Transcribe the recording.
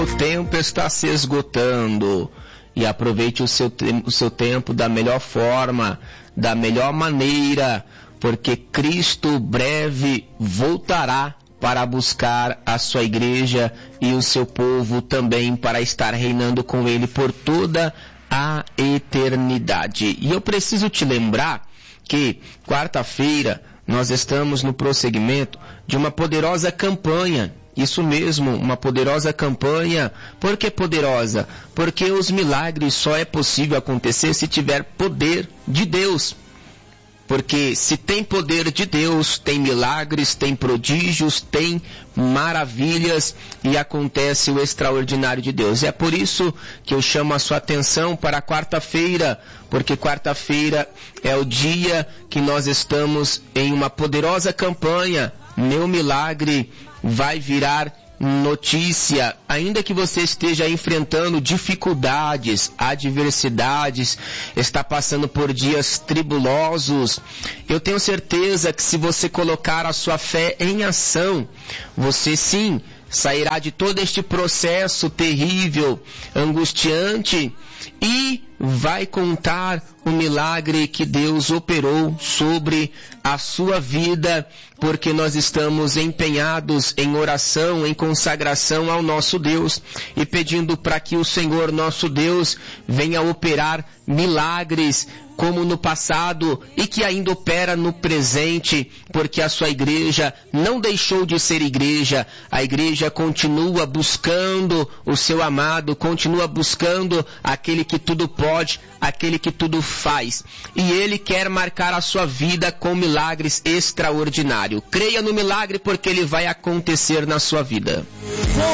O tempo está se esgotando e aproveite o seu tempo da melhor forma, da melhor maneira, porque Cristo breve voltará para buscar a sua igreja e o seu povo também para estar reinando com ele por toda a eternidade. E eu preciso te lembrar que quarta-feira nós estamos no prosseguimento de uma poderosa campanha. Isso mesmo, uma poderosa campanha. Por que poderosa? Porque os milagres só é possível acontecer se tiver poder de Deus. Porque se tem poder de Deus, tem milagres, tem prodígios, tem maravilhas e acontece o extraordinário de Deus. É por isso que eu chamo a sua atenção para a quarta-feira, porque quarta-feira é o dia que nós estamos em uma poderosa campanha. Meu milagre vai virar notícia, ainda que você esteja enfrentando dificuldades, adversidades, está passando por dias tribulosos. Eu tenho certeza que se você colocar a sua fé em ação, você sim sairá de todo este processo terrível, angustiante e vai contar o milagre que Deus operou sobre a sua vida, porque nós estamos empenhados em oração, em consagração ao nosso Deus e pedindo para que o Senhor nosso Deus venha operar milagres como no passado e que ainda opera no presente, porque a sua igreja não deixou de ser igreja. A igreja continua buscando o seu amado, continua buscando aquele que tudo pode, aquele que tudo faz. E ele quer marcar a sua vida com milagres extraordinários. Creia no milagre porque ele vai acontecer na sua vida.